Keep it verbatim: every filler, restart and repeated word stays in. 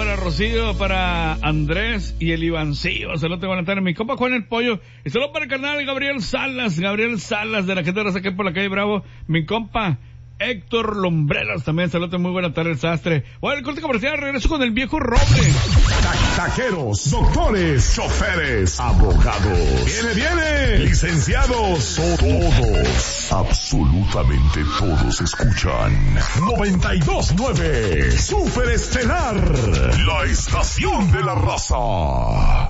para Rocío, para Andrés y el Ivancillo. Saludos, buenas tardes. Mi compa Juan el Pollo. Y saludos para el canal Gabriel Salas. Gabriel Salas de la gente de aquí por la calle Bravo. Mi compa Héctor Lombrelas también. Saludos, muy buena tarde, el sastre. Bueno, el corte comercial, regreso con el viejo Roble. Taqueros, doctores, choferes, abogados. Viene, viene. Licenciados, todos, absolutamente todos escuchan noventa y dos nueve Super Estelar, la estación de la raza.